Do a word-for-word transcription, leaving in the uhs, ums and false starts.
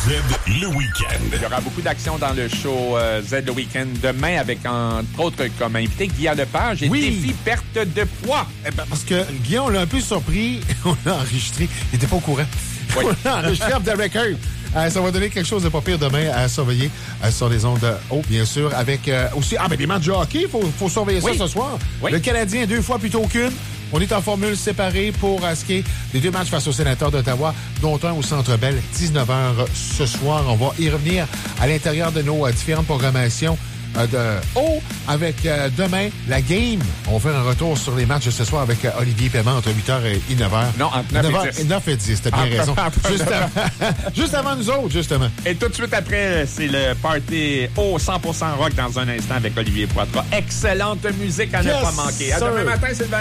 Z le week-end. Il y aura beaucoup d'action dans le show euh, Z le week-end demain avec, entre autres, comme invité, Guillaume Lepage et Oui. défi perte de poids. Eh ben, parce que Guillaume l'a un peu surpris. On l'a enregistré. Il n'était pas au courant. Oui. On l'a enregistré off the record. Euh, ça va donner quelque chose de pas pire demain à surveiller euh, sur les ondes haut, bien sûr. Avec euh, aussi, ah, ben des matchs de hockey. Il faut, faut surveiller Oui. ça ce soir. Oui. Le Canadien, deux fois plutôt qu'une. On est en formule séparée pour euh, ce qui est des deux matchs face aux Sénateurs d'Ottawa, dont un au Centre Bell, dix-neuf heures ce soir. On va y revenir à l'intérieur de nos euh, différentes programmations euh, de haut. Avec euh, demain, la game. On va faire un retour sur les matchs de ce soir avec euh, Olivier Paiement entre huit heures et neuf heures. Non, entre neuf et dix. neuf et dix, t'as bien Entre- raison. entre- Juste avant, juste avant nous autres, justement. Et tout de suite après, c'est le party au cent pour cent rock dans un instant avec Olivier Poitras. Excellente musique à ne Yes, pas manquer. À sir. demain matin, Sylvain.